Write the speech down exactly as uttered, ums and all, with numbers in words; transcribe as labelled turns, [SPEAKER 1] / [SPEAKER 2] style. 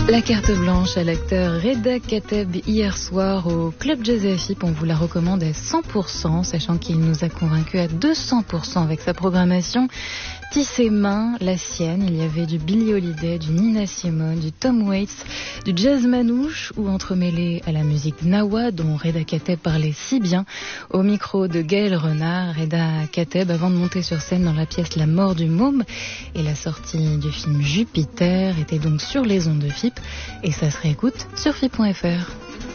[SPEAKER 1] La carte blanche à l'acteur Reda Kateb hier soir au Club Jazz F I P. On vous la recommande à cent pour cent, sachant qu'il nous a convaincus à deux cents pour cent avec sa programmation. Tissé main, la sienne, il y avait du Billie Holiday, du Nina Simone, du Tom Waits, du jazz manouche ou entremêlé à la musique gnawa dont Reda Kateb parlait si bien. Au micro de Gaël Renard, Reda Kateb, avant de monter sur scène dans la pièce La mort du môme, et la sortie du film Jupiter était donc sur les ondes de F I P et ça se réécoute sur F I P point F R.